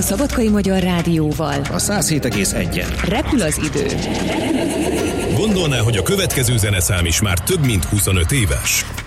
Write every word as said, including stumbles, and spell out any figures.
a Szabadkai Magyar Rádióval. A száz hét egész egyen. Repül az idő. Gondolná, hogy a következő zeneszám is már több mint huszonöt éves?